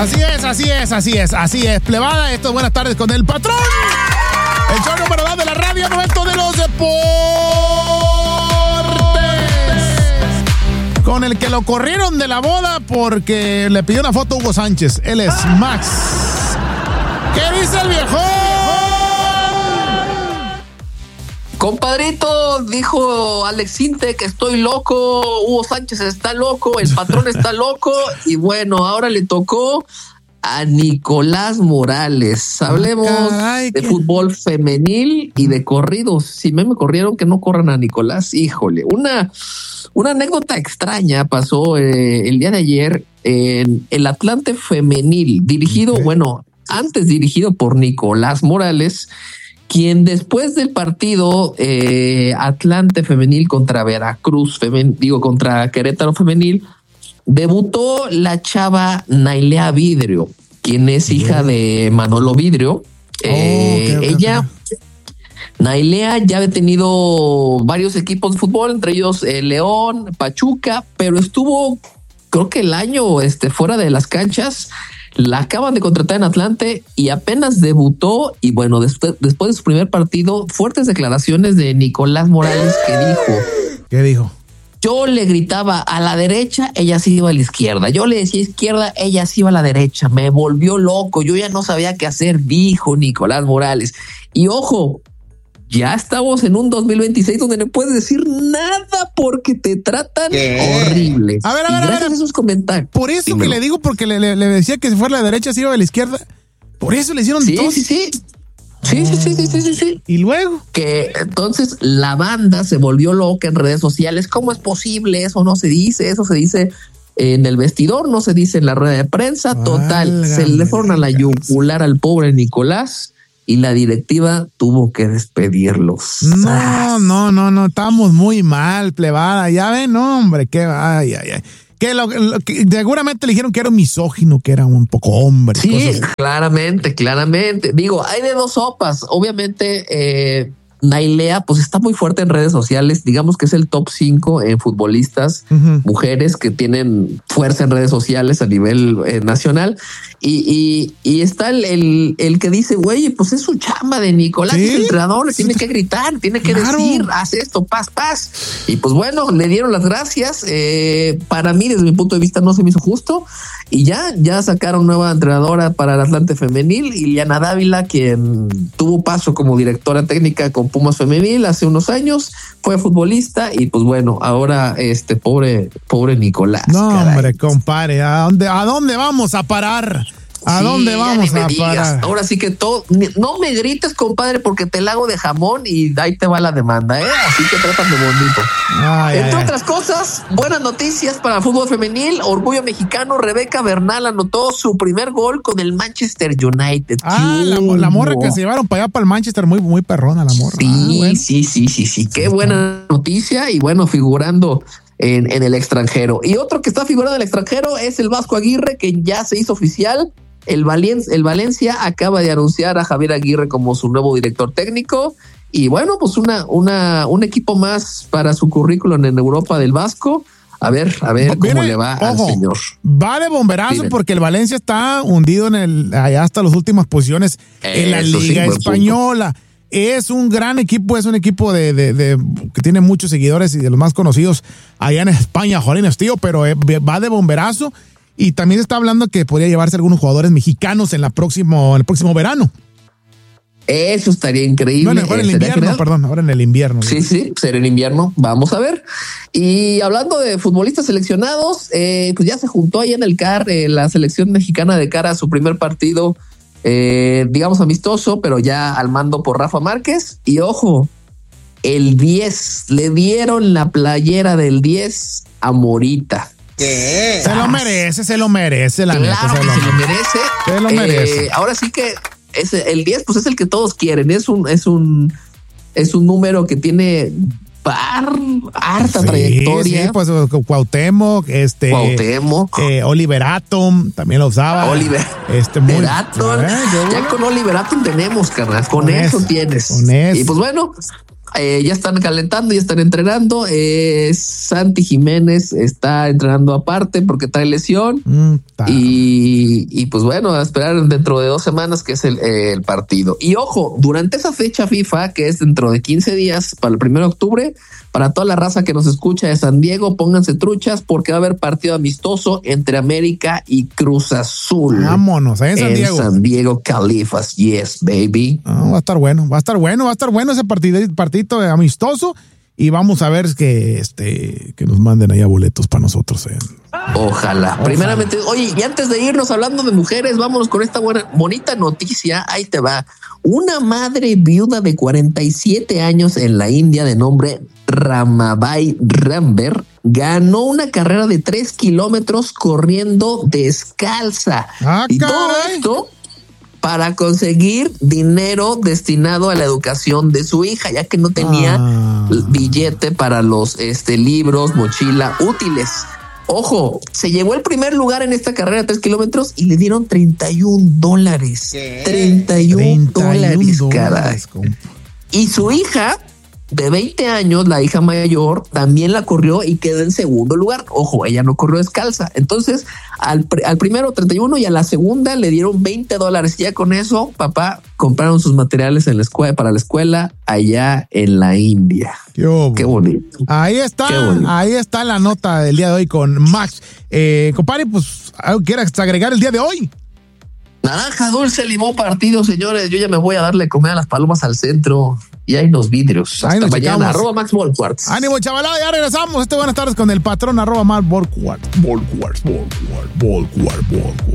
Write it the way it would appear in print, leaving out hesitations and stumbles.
Así es, plebada. Esto es Buenas Tardes con el Patrón. El show número 2 de la radio, momento de los deportes. Con el que lo corrieron de la boda porque le pidió una foto a Hugo Sánchez. Él es Max. ¿Qué dice el viejón? Compadrito, dijo Alex Sinte que estoy loco, Hugo Sánchez está loco, el Patrón está loco, y bueno, ahora le tocó a Nicolás Morales. Hablemos de fútbol femenil y de corridos. Si me corrieron, que no corran a Nicolás. Híjole, una anécdota extraña pasó el día de ayer en el Atlante femenil, dirigido por Nicolás Morales, quien después del partido Atlante femenil contra Veracruz, contra Querétaro femenil, debutó la chava Nailea Vidrio, quien es hija de Manolo Vidrio. Ella, Nailea, ya había tenido varios equipos de fútbol, entre ellos León, Pachuca, pero estuvo, creo que el año fuera de las canchas. La acaban de contratar en Atlante y apenas debutó. Y bueno, después de su primer partido, fuertes declaraciones de Nicolás Morales, que dijo: ¿qué dijo? Yo le gritaba a la derecha, ella sí iba a la izquierda. Yo le decía izquierda, ella sí iba a la derecha. Me volvió loco. Yo ya no sabía qué hacer, dijo Nicolás Morales. Y ojo, ya estamos en un 2026 donde no puedes decir nada porque te tratan horrible. A ver. Esos comentarios. Por eso dímelo. Que le digo, porque le decía que si fuera a la derecha, se iba a la izquierda. Por eso le hicieron todo. Sí. Y luego que entonces la banda se volvió loca en redes sociales. ¿Cómo es posible? Eso no se dice, eso se dice en el vestidor, no se dice en la rueda de prensa. Total, se le fueron a la yugular al pobre Nicolás y la directiva tuvo que despedirlos. No, estamos muy mal, plebada. Ya ven, hombre, que que seguramente le dijeron que era un misógino, que era un poco hombre. Sí, claramente. Digo, hay de dos sopas. Obviamente, Nailea, pues está muy fuerte en redes sociales. Digamos que es el top 5 en futbolistas mujeres que tienen fuerza en redes sociales a nivel nacional. Y está el que dice, güey, pues es su chamba de Nicolás, es el entrenador, tiene que gritar, tiene que decir, haz esto, paz. Y pues bueno, le dieron las gracias. Para mí, desde mi punto de vista, no se me hizo justo. Y ya sacaron nueva entrenadora para el Atlante femenil, Iliana Dávila, quien tuvo paso como directora técnica con Pumas femenil hace unos años, fue futbolista y pues bueno, ahora pobre Nicolás. No, caray. Hombre, compadre, ¿a dónde vamos a parar? ¿A dónde vamos a parar? Ahora sí que todo, no me grites, compadre, porque te la hago de jamón y ahí te va la demanda, así que trátame bonito. Entre otras cosas, buenas noticias para el fútbol femenil. Orgullo mexicano, Rebeca Bernal anotó su primer gol con el Manchester United. La morra que se llevaron para allá, para el Manchester, muy, muy perrona la morra. Sí. Qué buena noticia y bueno, figurando en el extranjero. Y otro que está figurando en el extranjero es el Vasco Aguirre, que ya se hizo oficial. El Valencia acaba de anunciar a Javier Aguirre como su nuevo director técnico. Y bueno, pues un equipo más para su currículum en Europa del Vasco. A ver cómo le va al señor. Va de bomberazo porque el Valencia está hundido allá hasta las últimas posiciones en la Liga Española. Es un gran equipo, es un equipo de que tiene muchos seguidores y de los más conocidos allá en España, Juarín Estío, pero va de bomberazo. Y también se está hablando que podría llevarse algunos jugadores mexicanos en el próximo verano. Eso estaría increíble. Bueno, ahora en el invierno. Sí, será en invierno. Vamos a ver. Y hablando de futbolistas seleccionados, pues ya se juntó ahí en el CAR la selección mexicana de cara a su primer partido, digamos amistoso, pero ya al mando por Rafa Márquez. Y ojo, el 10, le dieron la playera del 10 a Morita. ¿Qué? Se lo merece, la neta. Claro que se lo merece. Ahora sí que el 10, pues es el que todos quieren. Es un número que tiene harta trayectoria. Sí, pues Cuauhtémoc, Oliver Atom también lo usaba. Oliver Atom. Ya con Oliver Atom tenemos, carnal. Con eso tienes. Y pues bueno, ya están calentando, ya están entrenando. Santi Jiménez está entrenando aparte porque trae lesión. Y pues bueno, a esperar dentro de 2 semanas que es el partido. Y ojo, durante esa fecha FIFA, que es dentro de 15 días para el 1 de octubre, para toda la raza que nos escucha de San Diego, pónganse truchas porque va a haber partido amistoso entre América y Cruz Azul. Vámonos, en San Diego. San Diego Califas, yes, baby. Va a estar bueno ese partidito amistoso y vamos a ver que nos manden allá boletos para nosotros. Ojalá. Primeramente, oye, y antes de irnos hablando de mujeres, vámonos con esta bonita noticia. Ahí te va. Una madre viuda de 47 años en la India de nombre Ramabai Ramber ganó una carrera de 3 kilómetros corriendo descalza. Y todo esto para conseguir dinero destinado a la educación de su hija, ya que no tenía billete para los libros, mochila, útiles. Ojo, se llevó el primer lugar en esta carrera de 3 kilómetros y le dieron $31. ¿Qué? $31, caray. Y su hija de 20 años, la hija mayor, también la corrió y quedó en segundo lugar. Ojo, ella no corrió descalza. Entonces, al primero 31 y a la segunda le dieron $20. Ya con eso, papá, compraron sus materiales en la escuela, para la escuela allá en la India. Qué bonito. Ahí está la nota del día de hoy con Max. Compadre, pues, ¿algo quieras agregar el día de hoy? Naranja dulce, limón partido, señores. Yo ya me voy a darle comer a las palomas al centro. Y hay unos vidrios. Hasta mañana. @Max Volquarts. Ánimo, chavalada. Ya regresamos. Buenas tardes con el patrón @Max Volquarts.